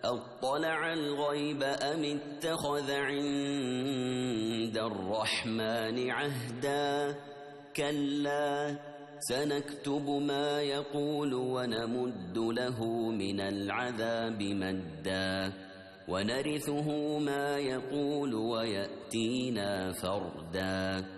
أَطَّلَعَ الْغَيْبَ أَمِ اتَّخَذَ عِندَ الرَّحْمَنِ عَهْدًا كَلَّا سَنَكْتُبُ مَا يَقُولُ وَنَمُدُّ لَهُ مِنَ الْعَذَابِ مَدًّا وَنَرِثُهُ مَا يَقُولُ وَيَأْتِينَا فَرْدًا